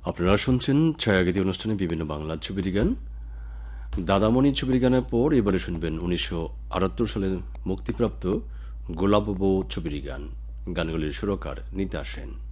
আপনারা শুনছেন ছায়াগীতি অনুষ্ঠানে বিভিন্ন বাংলা ছবির গান। দাদামণি ছবির গানের পর এবারে শুনবেন 1978 সালে মুক্তিপ্রাপ্ত গোলাপ বউ ছবির গান। গানগুলির সুরকার নিতা সেন।